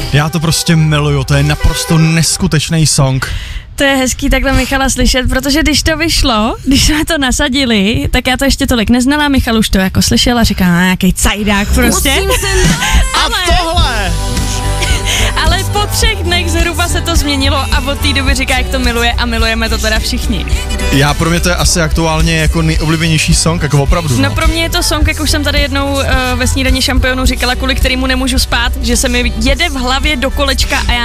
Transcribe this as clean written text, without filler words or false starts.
Já to prostě miluju, to je naprosto neskutečný song. To je hezký takhle Michala slyšet, protože když to vyšlo, když jsme to nasadili, tak já to ještě tolik neznala, Michal už to jako slyšel a říkal, nějaký cajdák prostě. A tohle! Ale po 3 dnech zhruba se to změnilo a od té doby říká, jak to miluje a milujeme to teda všichni. Pro mě to je asi aktuálně jako nejoblíbenější song, jako opravdu. No pro mě je to song, jak už jsem tady jednou ve Snídani šampionů říkala, kvůli kterému nemůžu spát, že se mi jede v hlavě do kolečka a já